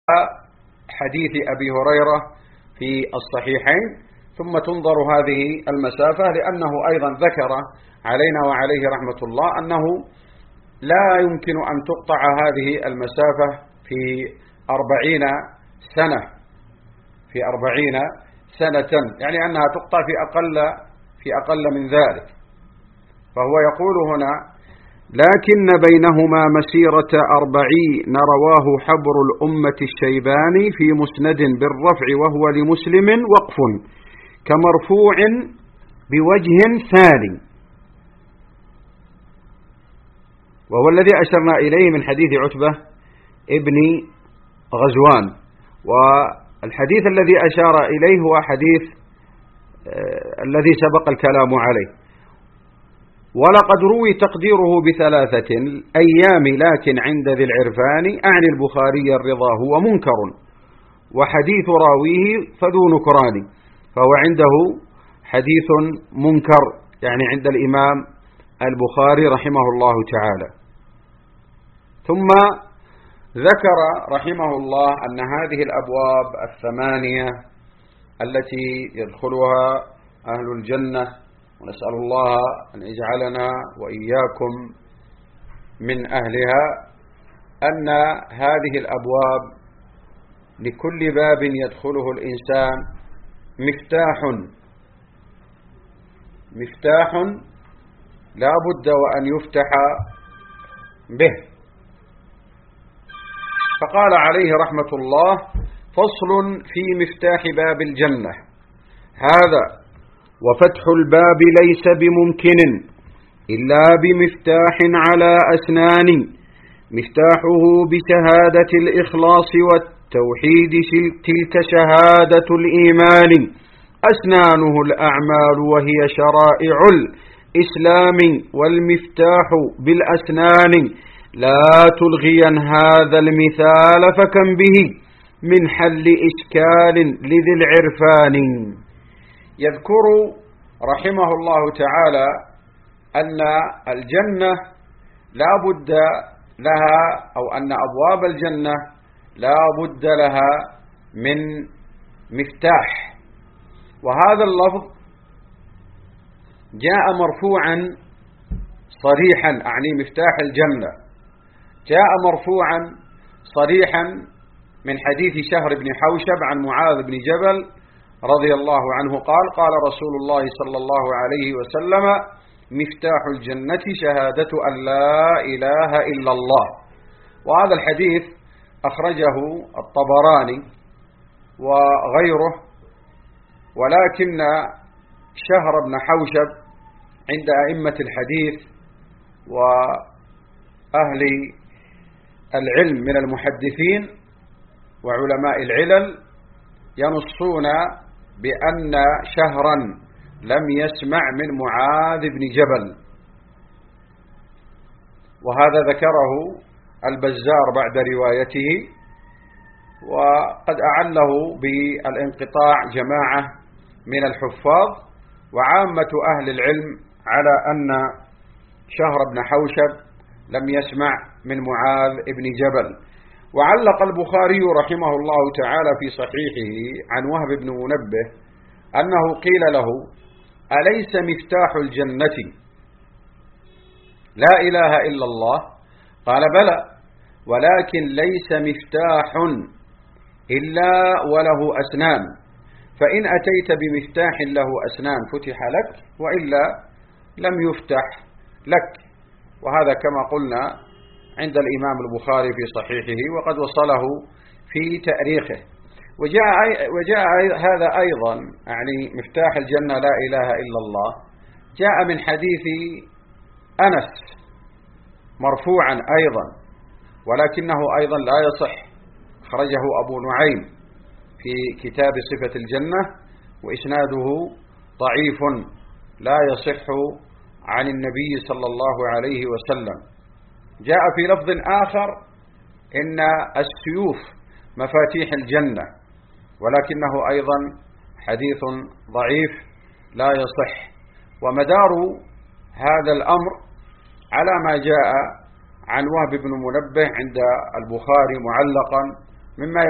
حديث أبي هريرة في الصحيحين، ثم تنظر هذه المسافة، لأنه أيضا ذكر علينا وعليه رحمة الله أنه لا يمكن أن تقطع هذه المسافة في 40 سنة، يعني أنها تقطع في أقل من ذلك. فهو يقول هنا: لكن بينهما مسيرة 40 رواه حبر الأمة الشيباني في مسند بالرفع، وهو لمسلم وقف كمرفوع بوجه ثاني، وهو الذي أشرنا إليه من حديث عتبة ابن غزوان. والحديث الذي أشار إليه هو حديث الذي سبق الكلام عليه. ولقد روي تقديره ب3 أيام، لكن عند ذي العرفان أعني البخاري الرضا هو منكر، وحديث راويه فذو نكران، فهو عنده حديث منكر، يعني عند الإمام البخاري رحمه الله تعالى. ثم ذكر رحمه الله أن هذه الأبواب 8 التي يدخلها أهل الجنة، ونسأل الله أن يجعلنا وإياكم من أهلها، أن هذه الأبواب لكل باب يدخله الإنسان مفتاح لا بد وأن يفتح به. فقال عليه رحمة الله: فصل في مفتاح باب الجنة. هذا وفتح الباب ليس بممكن إلا بمفتاح على أسنان، مفتاحه بشهادة الإخلاص والتوحيد، تلك شهادة الإيمان، أسنانه الأعمال وهي شرائع الإسلام، والمفتاح بالأسنان لا تلغين هذا المثال، فكم به من حل إشكال لذي العرفان. يذكر رحمه الله تعالى أن الجنة لا بد لها، أو أن أبواب الجنة لا بد لها من مفتاح، وهذا اللفظ جاء مرفوعا صريحا، أعني مفتاح الجنة جاء مرفوعا صريحا من حديث شهر بن حوشب عن معاذ بن جبل رضي الله عنه قال: قال رسول الله صلى الله عليه وسلم: مفتاح الجنة شهادة أن لا إله إلا الله. وهذا الحديث أخرجه الطبراني وغيره، ولكن شهر بن حوشب عند أئمة الحديث وأهل العلم من المحدثين وعلماء العلل ينصون بأن شهرا لم يسمع من معاذ بن جبل، وهذا ذكره البزار بعد روايته، وقد أعله بالانقطاع جماعة من الحفاظ، وعامة أهل العلم على أن شهر بن حوشب لم يسمع من معاذ بن جبل. وعلق البخاري رحمه الله تعالى في صحيحه عن وهب بن منبه أنه قيل له: أليس مفتاح الجنة لا إله إلا الله؟ قال: بلى، ولكن ليس مفتاح إلا وله أسنان، فإن أتيت بمفتاح له أسنان فتح لك، وإلا لم يفتح لك. وهذا كما قلنا عند الإمام البخاري في صحيحه، وقد وصله في تأريخه. وجاء هذا أيضا، يعني مفتاح الجنة لا إله إلا الله، جاء من حديث أنس مرفوعا أيضا، ولكنه أيضا لا يصح، خرجه أبو نعيم في كتاب صفة الجنة، وإسناده ضعيف لا يصح عن النبي صلى الله عليه وسلم. جاء في لفظ آخر: إن السيوف مفاتيح الجنة، ولكنه أيضا حديث ضعيف لا يصح. ومدار هذا الأمر على ما جاء عن وهب بن منبه عند البخاري معلقا، مما